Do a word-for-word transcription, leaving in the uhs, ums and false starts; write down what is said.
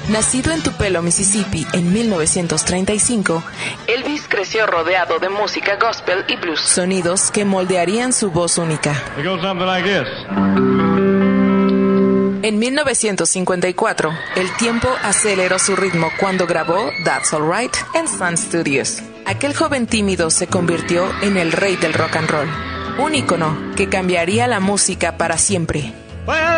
Nacido en Tupelo, Mississippi, en mil novecientos treinta y cinco, Elvis creció rodeado de música gospel y blues, sonidos que moldearían su voz única. It goes something like this. En mil novecientos cincuenta y cuatro, el tiempo aceleró su ritmo cuando grabó That's Alright en Sun Studios. Aquel joven tímido se convirtió en el rey del rock and roll, un ícono que cambiaría la música para siempre. Well,